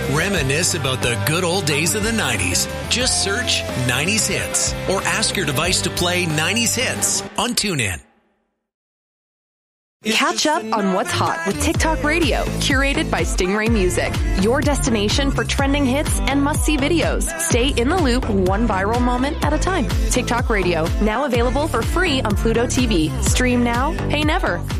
Reminisce about the good old days of the 90s. Just search 90s Hits or ask your device to play 90s Hits on TuneIn. Catch up on what's hot with TikTok Radio, curated by Stingray Music. Your destination for trending hits and must-see videos. Stay in the loop one viral moment at a time. TikTok Radio, now available for free on Pluto TV. Stream now, pay never.